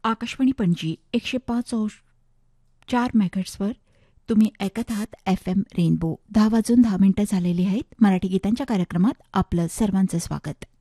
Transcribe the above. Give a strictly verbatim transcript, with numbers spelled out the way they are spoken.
आकाशवाणी पणजी एकशे पाच अंश चार मेगाहर्ट्झवर तुम्ही ऐकत आहात एफ एम रेनबो. दहा वाजून दहा मिनिटं झालेली आहेत. मराठी गीतांच्या कार्यक्रमात आपलं सर्वांचं स्वागत.